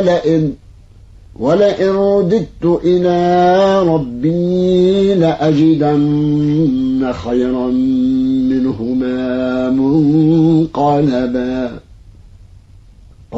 ولئن رددت إلى ربي لأجدن خيرا منهما منقلبا